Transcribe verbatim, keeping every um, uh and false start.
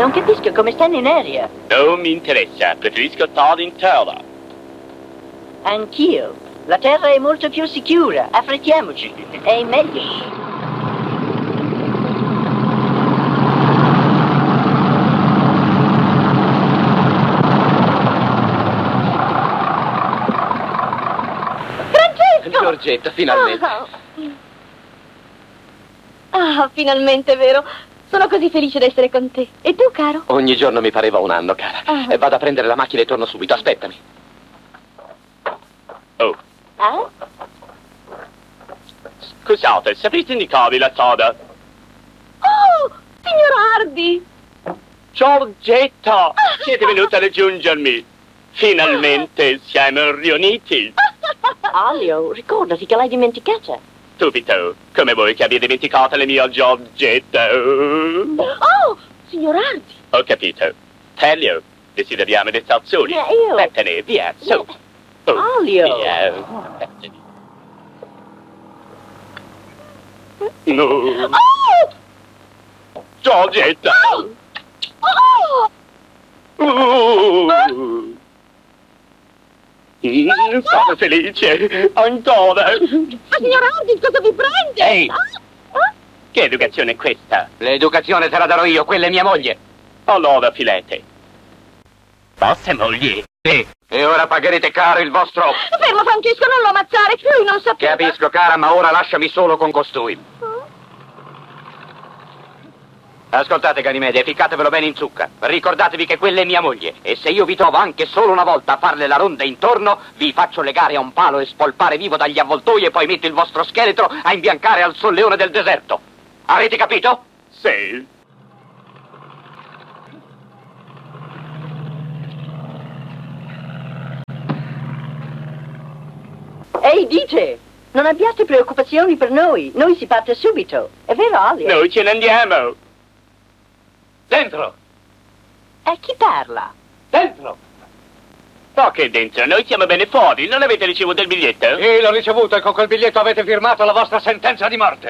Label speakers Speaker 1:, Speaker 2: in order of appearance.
Speaker 1: Non capisco come stanno in aria.
Speaker 2: Non mi interessa, preferisco stare in terra.
Speaker 1: Anch'io. La terra è molto più sicura. Affrettiamoci. È meglio.
Speaker 2: Giorgetto, finalmente.
Speaker 3: Ah, oh, finalmente, vero? Sono così felice di essere con te. E tu, caro?
Speaker 2: Ogni giorno mi pareva un anno, cara.
Speaker 3: Ah.
Speaker 2: E vado a prendere la macchina e torno subito. Aspettami. Oh.
Speaker 1: Ah?
Speaker 2: Scusate, saprete indicarmi la strada?
Speaker 3: Oh, signor Hardy!
Speaker 2: Giorgetto, siete venuti a raggiungermi. Finalmente siamo riuniti.
Speaker 1: Alio, ricordati che l'hai dimenticata.
Speaker 2: Subito, come vuoi che abbia dimenticato le mie Giorgetto?
Speaker 3: Oh, signor Hardy!
Speaker 2: Ho capito. Telio, desideriamo le stazioni.
Speaker 1: Ma io...
Speaker 2: Vattene, via, su. Oh,
Speaker 1: Alio!
Speaker 2: Via, vattene. No.
Speaker 3: Oh!
Speaker 2: Giorgetto!
Speaker 3: Oh!
Speaker 2: Uh. Mm, sono felice, ancora.
Speaker 3: Ma signor Hardy, cosa vi prende?
Speaker 2: Ehi!
Speaker 3: Ah? Ah?
Speaker 2: Che educazione è questa?
Speaker 4: L'educazione te la darò io, quella è mia moglie.
Speaker 2: Allora, filete. Vostra moglie?
Speaker 4: Sì. E ora pagherete caro il vostro...
Speaker 3: Fermo, Francesco, non lo ammazzare, lui non sapeva.
Speaker 4: Capisco, cara, ma ora lasciami solo con costui. Ascoltate, Ganimede, ficcatevelo bene in zucca. Ricordatevi che quella è mia moglie. E se io vi trovo anche solo una volta a farle la ronda intorno, vi faccio legare a un palo e spolpare vivo dagli avvoltoi e poi metto il vostro scheletro a imbiancare al solleone del deserto. Avete capito?
Speaker 2: Sì.
Speaker 1: Ehi, dice! Non abbiate preoccupazioni per noi. Noi si parte subito. È vero, Alio?
Speaker 2: Noi ce ne andiamo.
Speaker 4: Dentro!
Speaker 1: E chi parla?
Speaker 4: Dentro!
Speaker 2: So che dentro, noi siamo bene fuori. Non avete ricevuto il biglietto?
Speaker 4: Sì, l'ho ricevuto e con quel biglietto avete firmato la vostra sentenza di morte.